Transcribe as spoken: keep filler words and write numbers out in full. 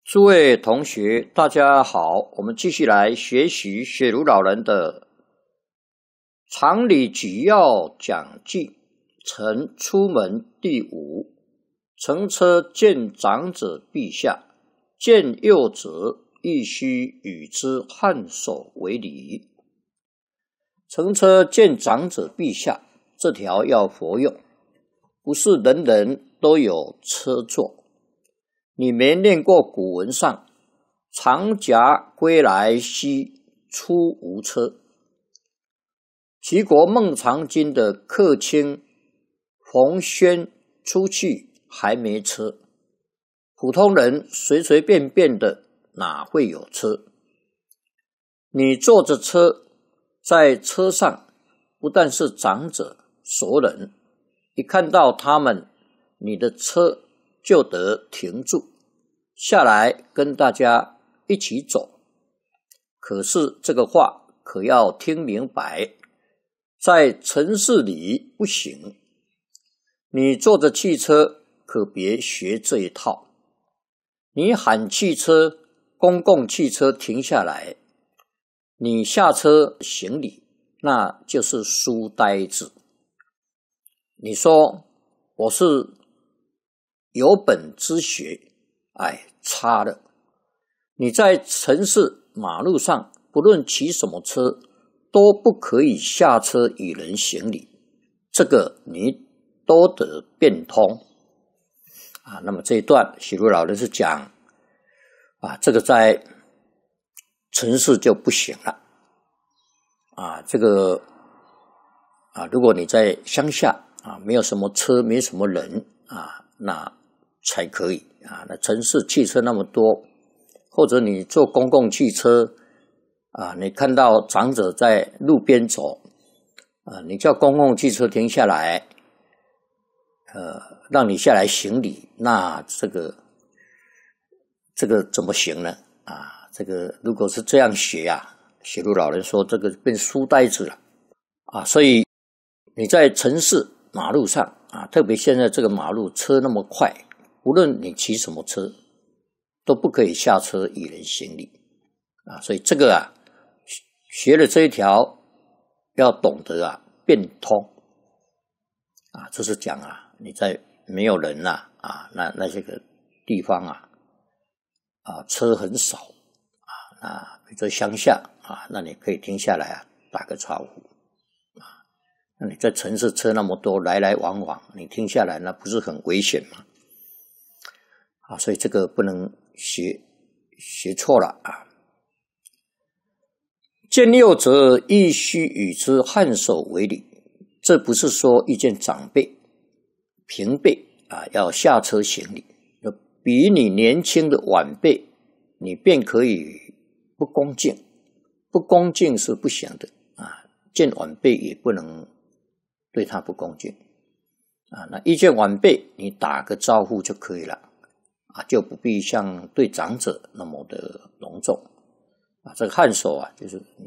诸位同学，大家好，我们继续来学习雪茹老人的常理举要讲记，乘出门第五。乘车见长者陛下，见幼者亦须与之颔首为礼。乘车见长者陛下，这条要活用，不是人人都有车坐。你没念过古文上长甲归来兮出无车。齐国孟尝君的客卿冯谖出去还没车，普通人随随便便的哪会有车？你坐着车，在车上不但是长者熟人，一看到他们，你的车就得停住下来跟大家一起走。可是这个话可要听明白，在城市里不行。你坐着汽车可别学这一套。你喊汽车，公共汽车停下来，你下车行礼，那就是书呆子。你说我是有本之学，哎，差了。你在城市马路上，不论骑什么车，都不可以下车与人行礼，这个你都得变通啊。那么这一段许茹老人是讲啊，这个在城市就不行了啊。这个啊，如果你在乡下啊，没有什么车，没什么人啊，那才可以啊。那城市汽车那么多，或者你坐公共汽车啊，你看到长者在路边走啊，你叫公共汽车停下来，呃，让你下来行礼，那这个这个怎么行呢？啊，这个如果是这样学啊，许茹老人说这个变书呆子了啊。所以你在城市马路上啊，特别现在这个马路车那么快，无论你骑什么车，都不可以下车与人行礼啊。所以这个啊，学了这一条，要懂得啊变通啊。这是讲啊，你在没有人呐 啊, 啊，那那些个地方啊，啊车很少啊，那比如说乡下啊，那你可以停下来啊，打个招呼啊。那你在城市车那么多，来来往往，你停下来，那不是很危险吗？啊，所以这个不能学学错了啊。见幼者亦须与之颔首为礼，这不是说遇见长辈平辈啊要下车行礼，比你年轻的晚辈，你便可以不恭敬，不恭敬是不行的啊。见晚辈也不能对他不恭敬啊。那遇见晚辈，你打个招呼就可以了啊，就不必像对长者那么的隆重啊。这个颔首啊，就是